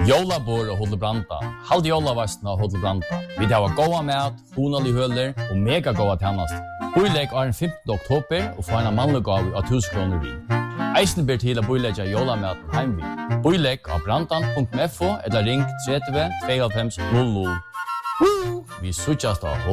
Jólabor og Hotel Branda. Halde jólavastna og Hotel Branda. Vi har goda mat, hunalig høler og mega goda tjänast. Boilegg er den 15. oktober og få en mannlig gave av 1000 kroner vi. Eisen ber til å boilegge jólamaten heim vi. Boilegg av brandan.fo eller ring 30 92 00. Vi suttjast av